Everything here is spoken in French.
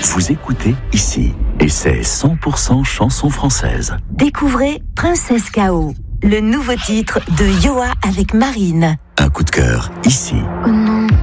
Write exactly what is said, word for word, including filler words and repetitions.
Vous écoutez ici, et c'est cent pour cent chanson française. Découvrez Princesse K O, le nouveau titre de Yoa avec Marine. Un coup de cœur, ici. Oh non.